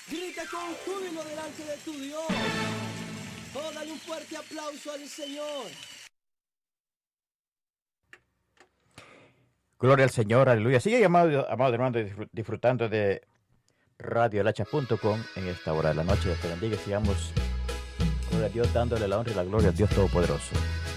Grita con júbilo delante de tu Dios. Oh, dale un fuerte aplauso al Señor. Gloria al Señor, aleluya. Sigue, amado hermano, disfrutando de radiolacha.com en esta hora de la noche. Dios te bendiga y sigamos, gloria a Dios, dándole la honra y la gloria a Dios Todopoderoso.